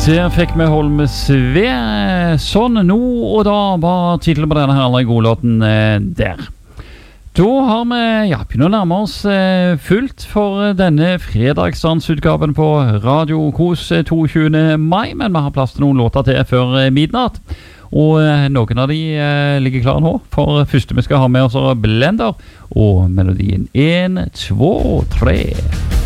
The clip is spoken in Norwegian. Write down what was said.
Der fikk vi Holme Sve. Sånn nå og da var titlen på denne herlige godlåten der. Da har vi begynner å nærme oss fullt for denne fredagsdansutgaven på Radio Kos 22. mai, men vi har plass til noen låter til før midnatt. Og noen av de ligger klare nå. For første vi skal ha med oss Blender og melodien 1, 2, 3.